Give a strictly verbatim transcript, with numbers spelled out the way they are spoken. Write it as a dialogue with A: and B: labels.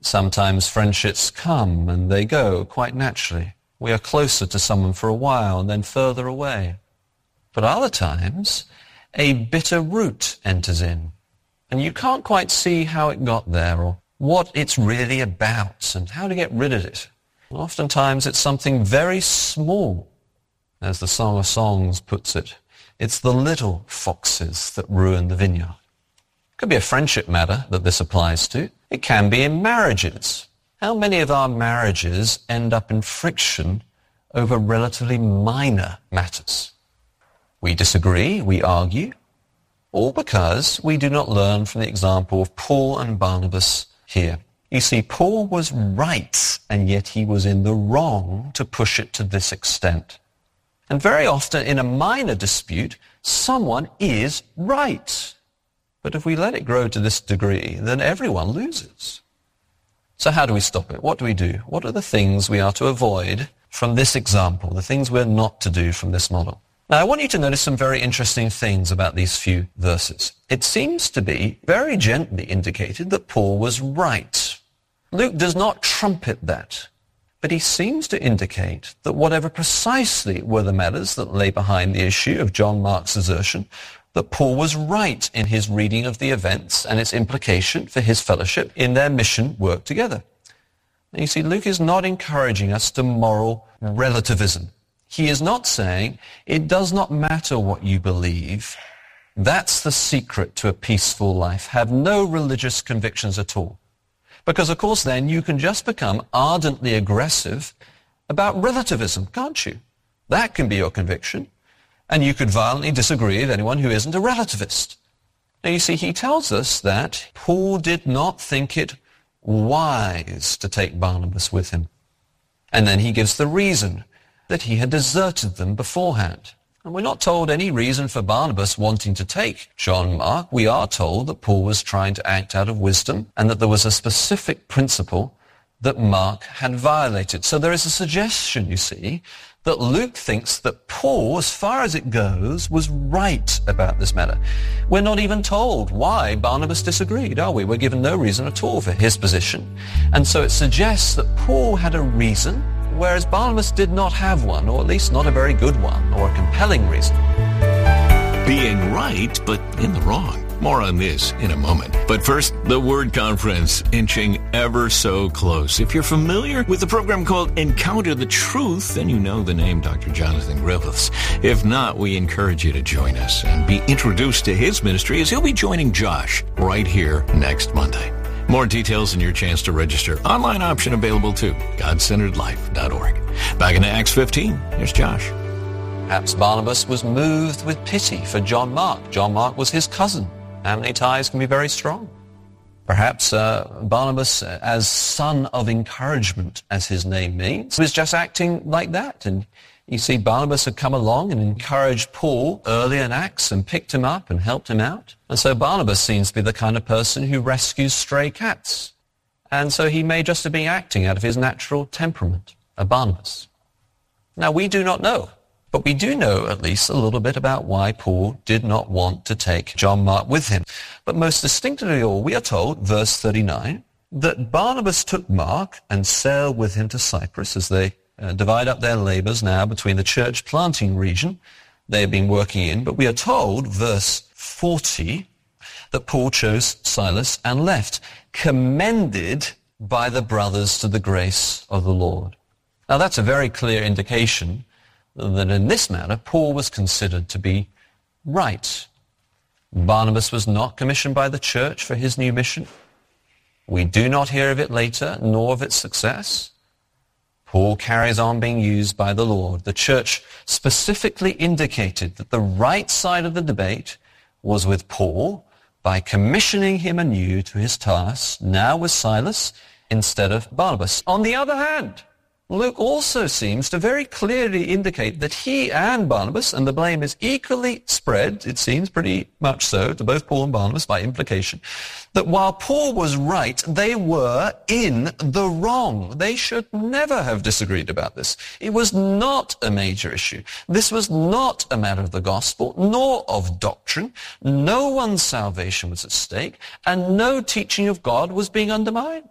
A: Sometimes friendships come and they go quite naturally. We are closer to someone for a while and then further away. But other times, a bitter root enters in, and you can't quite see how it got there or what it's really about and how to get rid of it. Oftentimes it's something very small, as the Song of Songs puts it. It's the little foxes that ruin the vineyard. It could be a friendship matter that this applies to. It can be in marriages. How many of our marriages end up in friction over relatively minor matters? We disagree, we argue, all because we do not learn from the example of Paul and Barnabas here. You see, Paul was right, and yet he was in the wrong to push it to this extent. And very often in a minor dispute, someone is right. But if we let it grow to this degree, then everyone loses. So how do we stop it? What do we do? What are the things we are to avoid from this example, the things we're not to do from this model? Now, I want you to notice some very interesting things about these few verses. It seems to be very gently indicated that Paul was right. Luke does not trumpet that, but he seems to indicate that whatever precisely were the matters that lay behind the issue of John Mark's assertion, that Paul was right in his reading of the events and its implication for his fellowship in their mission work together. Now, you see, Luke is not encouraging us to moral relativism. He is not saying, it does not matter what you believe. That's the secret to a peaceful life. Have no religious convictions at all. Because, of course, then you can just become ardently aggressive about relativism, can't you? That can be your conviction. And you could violently disagree with anyone who isn't a relativist. Now, you see, he tells us that Paul did not think it wise to take Barnabas with him. And then he gives the reason, that he had deserted them beforehand. And we're not told any reason for Barnabas wanting to take John Mark. We are told that Paul was trying to act out of wisdom and that there was a specific principle that Mark had violated. So there is a suggestion, you see, that Luke thinks that Paul, as far as it goes, was right about this matter. We're not even told why Barnabas disagreed, are we? We're given no reason at all for his position. And so it suggests that Paul had a reason, whereas Barnabas did not have one, or at least not a very good one, or a compelling reason.
B: Being right, but in the wrong. More on this in a moment. But first, the Word Conference, inching ever so close. If you're familiar with the program called Encounter the Truth, then you know the name Doctor Jonathan Griffiths. If not, we encourage you to join us and be introduced to his ministry as he'll be joining Josh right here next Monday. More details and your chance to register. Online option available too. god centered life dot org. Back into Acts fifteen, here's Josh.
A: Perhaps Barnabas was moved with pity for John Mark. John Mark was his cousin. Family ties can be very strong. Perhaps uh, Barnabas, uh, as son of encouragement, as his name means, was just acting like that. And you see, Barnabas had come along and encouraged Paul early in Acts and picked him up and helped him out. And so Barnabas seems to be the kind of person who rescues stray cats. And so he may just have been acting out of his natural temperament, a Barnabas. Now, we do not know, but we do know at least a little bit about why Paul did not want to take John Mark with him. But most distinctly of all, we are told, verse thirty-nine, that Barnabas took Mark and sailed with him to Cyprus as they Uh, divide up their labors now between the church planting region they have been working in. But we are told, verse forty, that Paul chose Silas and left, commended by the brothers to the grace of the Lord. Now that's a very clear indication that in this matter, Paul was considered to be right. Barnabas was not commissioned by the church for his new mission. We do not hear of it later, nor of its success. Paul carries on being used by the Lord. The church specifically indicated that the right side of the debate was with Paul by commissioning him anew to his task, now with Silas instead of Barnabas. On the other hand, Luke also seems to very clearly indicate that he and Barnabas, and the blame is equally spread, it seems pretty much so, to both Paul and Barnabas by implication, that while Paul was right, they were in the wrong. They should never have disagreed about this. It was not a major issue. This was not a matter of the gospel, nor of doctrine. No one's salvation was at stake, and no teaching of God was being undermined.